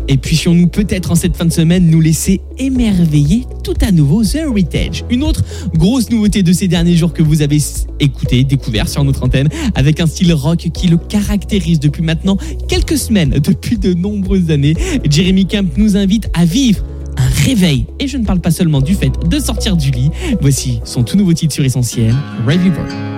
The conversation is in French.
Et puissions-nous peut-être en cette fin de semaine nous laisser émerveiller tout à nouveau The Heritage. Une autre grosse nouveauté de ces derniers jours que vous avez écouté, découvert sur notre antenne, avec un style rock qui le caractérise depuis maintenant quelques semaines, depuis de nombreuses années. Jeremy Camp nous invite à vivre un réveil. Et je ne parle pas seulement du fait de sortir du lit. Voici son tout nouveau titre sur Essentiel, Revival.